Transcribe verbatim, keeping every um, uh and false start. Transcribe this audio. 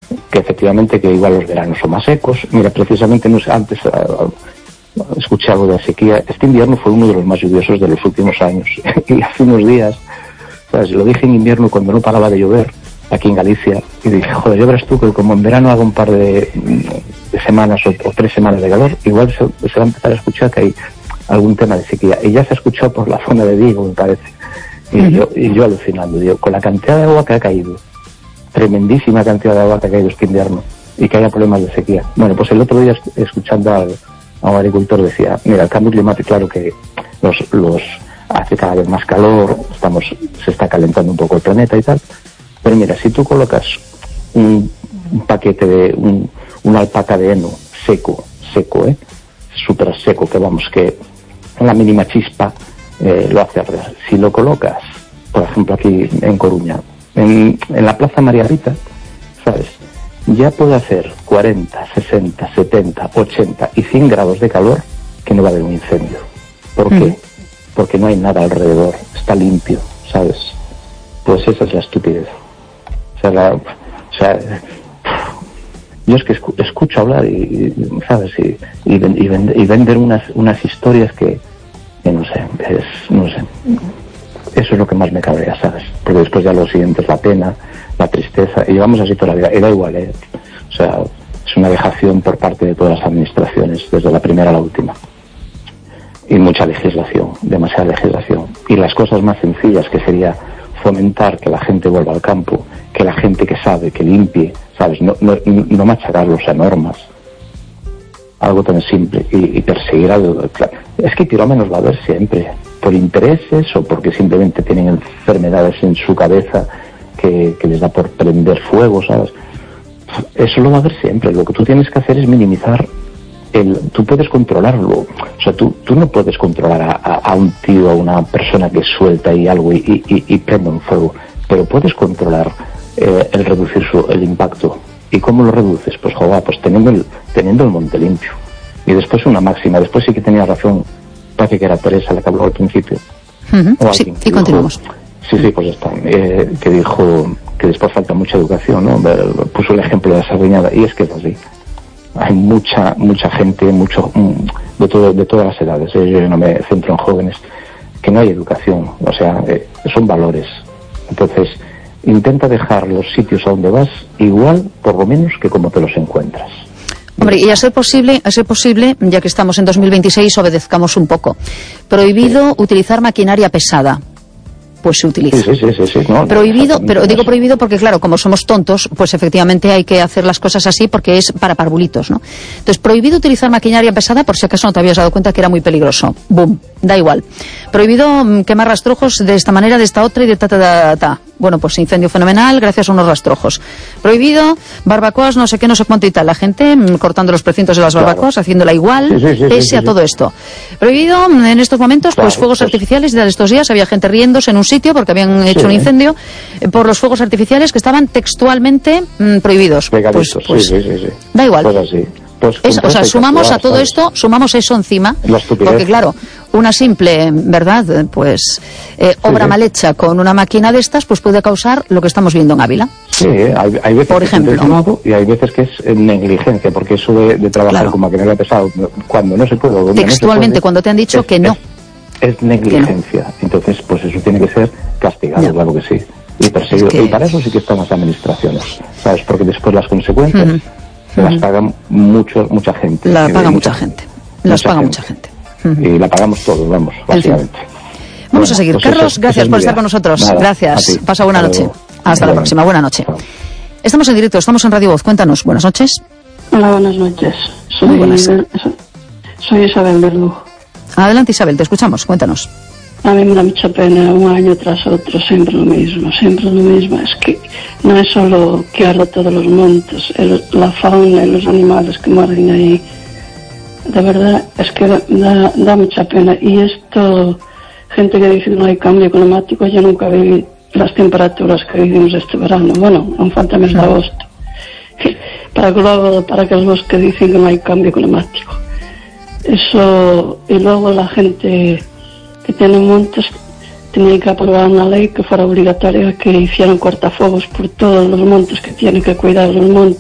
que efectivamente que igual los veranos son más secos. Mira, precisamente no sé, antes uh, escuché algo de la sequía. Este invierno fue uno de los más lluviosos de los últimos años. Y hace unos días, ¿sabes? Lo dije en invierno cuando no paraba de llover aquí en Galicia, y dije, joder, ya verás tú que como en verano hago un par de, de semanas o, o tres semanas de calor, igual se, se va a empezar a escuchar que hay algún tema de sequía. Y ya se ha escuchado por la zona de Vigo, me parece. Y, uh-huh. yo, y yo alucinando, digo, con la cantidad de agua que ha caído, tremendísima cantidad de agua que ha caído este invierno, y que haya problemas de sequía. Bueno, pues el otro día, escuchando al, a un agricultor, decía, mira, el cambio climático, claro que los, los hace cada vez más calor, estamos, se está calentando un poco el planeta y tal. Pero mira, si tú colocas un, un paquete de un, una alpaca de heno seco, seco, eh, súper seco, que vamos, que la mínima chispa eh, lo hace arder. Si lo colocas, por ejemplo, aquí en Coruña, en, en la Plaza María Rita, ¿sabes? Ya puede hacer cuarenta, sesenta, setenta, ochenta y cien grados de calor que no va a haber un incendio. ¿Por qué? Mm. Porque no hay nada alrededor, está limpio, ¿sabes? Pues esa es la estupidez. O sea, la, o sea, yo es que escu- escucho hablar y, y ¿sabes? Y, y, y, vend- y vender unas, unas historias que, que no sé, es, no sé. Eso es lo que más me cabrea, ¿sabes? Porque después ya lo siguiente es la pena, la tristeza, y llevamos así toda la vida, y da igual, ¿eh? O sea, es una vejación por parte de todas las administraciones, desde la primera a la última. Y mucha legislación, demasiada legislación. Y las cosas más sencillas, que sería fomentar que la gente vuelva al campo, que la gente que sabe, que limpie, ¿sabes? No, no, no machacarlos a normas. Algo tan simple. Y, y perseguir algo. Claro. Es que pirómanos va a haber siempre. Por intereses o porque simplemente tienen enfermedades en su cabeza que, que les da por prender fuego, ¿sabes? Eso lo va a haber siempre. Lo que tú tienes que hacer es minimizar el, tú puedes controlarlo. O sea, tú, tú no puedes controlar a, a, a un tío, a una persona que suelta y algo y, y, y prende un fuego, pero puedes controlar eh, el reducir su, el impacto. ¿Y cómo lo reduces? Pues joder, pues teniendo el, teniendo el monte limpio. Y después una máxima, después sí que tenía razón, parece que era Teresa la que habló al principio. Uh-huh. O sí, y continuamos. Sí, sí, pues está. Eh, que dijo que después falta mucha educación, ¿no? Puso el ejemplo de la Sardiñada, y es que es así. Hay mucha mucha gente, mucho de todo, de todas las edades, ¿eh? Yo no me centro en jóvenes, que no hay educación, o sea, eh, son valores. Entonces, intenta dejar los sitios a donde vas igual, por lo menos, que como te los encuentras. Hombre, y a ser posible, a ser posible, ya que estamos en dos mil veintiséis, obedezcamos un poco. Prohibido sí. utilizar maquinaria pesada. Pues se utiliza. Sí, sí, sí, sí, no, prohibido, pero digo prohibido porque, claro, como somos tontos, pues efectivamente hay que hacer las cosas así porque es para parvulitos, ¿no? Entonces, prohibido utilizar maquinaria pesada, por si acaso no te habías dado cuenta que era muy peligroso. Boom, da igual. Prohibido mm, quemar rastrojos de esta manera, de esta otra y de ta, ta, ta, ta. Bueno, pues incendio fenomenal gracias a unos rastrojos. Prohibido barbacoas, no sé qué, no sé cuánto y tal. La gente mm, cortando los precintos de las barbacoas, claro. haciéndola igual, sí, sí, sí, pese sí, sí, a todo sí. esto. Prohibido mm, en estos momentos, claro, pues fuegos pues... artificiales. De estos días había gente riéndose en un sitio porque habían hecho sí, un incendio eh, por los fuegos artificiales que estaban textualmente mm, prohibidos. Pues, pues sí, sí, sí, sí. Da igual. Pues así. Pues es, o sea, sumamos a todo ¿sabes? esto, sumamos eso encima, porque claro, una simple, ¿verdad? Pues eh, obra sí, sí. mal hecha con una máquina de estas, pues puede causar lo que estamos viendo en Ávila. Sí, hay, hay veces por que ejemplo. es lado y hay veces que es negligencia, porque eso de, de trabajar claro. con maquinaria pesada, cuando no se puede. Textualmente, no se puede, cuando te han dicho es, que no. Es, es negligencia, no. Entonces, pues eso tiene que ser castigado, no. claro que sí. Y perseguido. Es que... Y para eso sí que están las administraciones, ¿sabes? Porque después las consecuencias. Uh-huh. Se las paga mucho, mucha gente. La paga mucha gente. Las paga mucha gente. Y la pagamos todos, vamos, básicamente. Vamos bueno, a seguir. Pues Carlos, eso, gracias eso por estar con nosotros. Nada, gracias. Pasa buena noche. luego. Hasta Hasta la próxima. Buena noche. Chao. Estamos en directo, estamos en Radio Voz. Cuéntanos. Buenas noches. Hola, buenas noches. Soy, Muy buenas. soy Isabel de Lugo. Adelante, Isabel, te escuchamos. Cuéntanos. A mí me da mucha pena, un año tras otro, siempre lo mismo, siempre lo mismo. Es que no es solo que arda todos los montes, el, la fauna y los animales que mueren ahí. De verdad, es que da, da, da mucha pena. Y esto, gente que dice que no hay cambio climático, yo nunca vi las temperaturas que vivimos este verano. Bueno, aún falta mes de agosto. Para que luego, para que los que dicen que no hay cambio climático. Eso, y luego la gente... que tienen montes, tenían que aprobar una ley que fuera obligatoria que hicieran cortafuegos por todos los montes, que tienen que cuidar los montes.